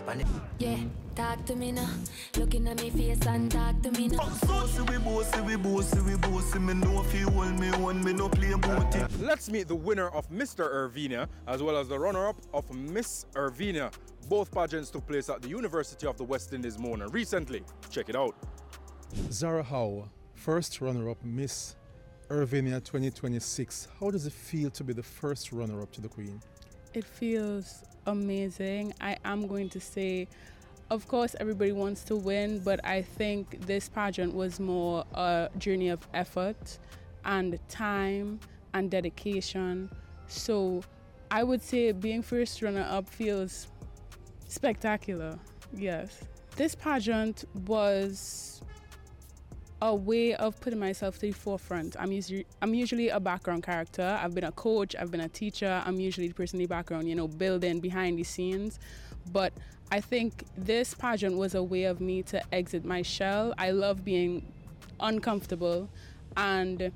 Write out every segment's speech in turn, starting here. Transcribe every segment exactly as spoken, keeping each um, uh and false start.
Yeah, talk to me now. Looking at me face and talk to me now. Bossy we bossy we bossy we bossy. Me know if you hold me one, me no play about it. Let's meet the winner of Mister Irvina as well as the runner-up of Miss Irvina. Both pageants took place at the University of the West Indies, Mona, recently. Check it out. Zara Howe, first runner-up Miss Irvina twenty twenty-six. How does it feel to be the first runner-up to the Queen? It feels amazing. I am going to say, of course, everybody wants to win, but I think this pageant was more a journey of effort and time and dedication. So I would say being first runner-up feels spectacular, yes. This pageant was a way of putting myself to the forefront. I'm usually, I'm usually a background character. I've been a coach, I've been a teacher. I'm usually the person in the background, you know, building behind the scenes. But I think this pageant was a way of me to exit my shell. I love being uncomfortable, and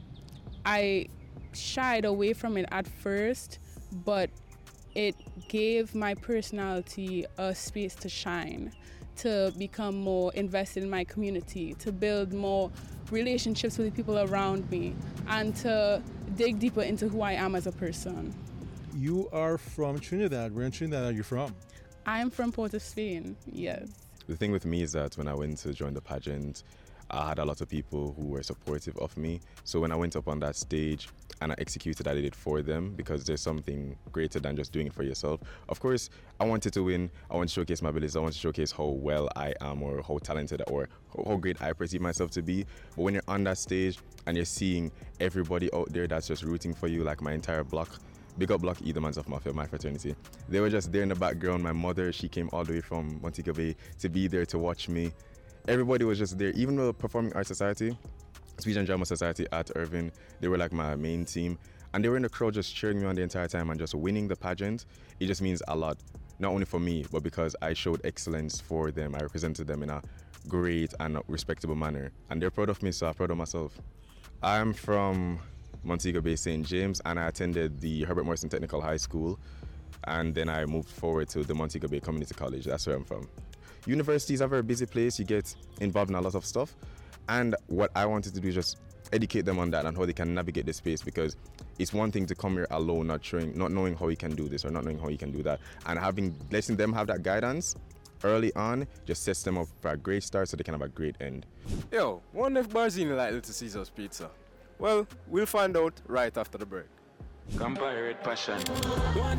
I shied away from it at first, but it gave my personality a space to shine, to become more invested in my community, to build more relationships with the people around me, and to dig deeper into who I am as a person. You are from Trinidad. Where in Trinidad are you from? I am from Port of Spain, yes. The thing with me is that when I went to join the pageant, I had a lot of people who were supportive of me. So when I went up on that stage and I executed, I did it for them, because there's something greater than just doing it for yourself. Of course, I wanted to win. I want to showcase my abilities. I want to showcase how well I am, or how talented or how great I perceive myself to be. But when you're on that stage and you're seeing everybody out there that's just rooting for you, like my entire block, big up Block E, the Mans of Mafia, my fraternity. They were just there in the background. My mother, she came all the way from Montego Bay to be there to watch me. Everybody was just there. Even the Performing Arts Society, Speech and Drama Society at Irvine, they were like my main team. And they were in the crowd just cheering me on the entire time, and just winning the pageant. It just means a lot, not only for me, but because I showed excellence for them. I represented them in a great and respectable manner. And they're proud of me, so I'm proud of myself. I'm from Montego Bay, Saint James, and I attended the Herbert Morrison Technical High School. And then I moved forward to the Montego Bay Community College. That's where I'm from. Universities are a very busy place. You get involved in a lot of stuff. And what I wanted to do is just educate them on that and how they can navigate this space, because it's one thing to come here alone, not showing, not knowing how you can do this or not knowing how you can do that. And having, letting them have that guidance early on just sets them up for a great start so they can have a great end. Yo, wonder if Barzini like Little Caesars pizza? Well, we'll find out right after the break. Compare passion.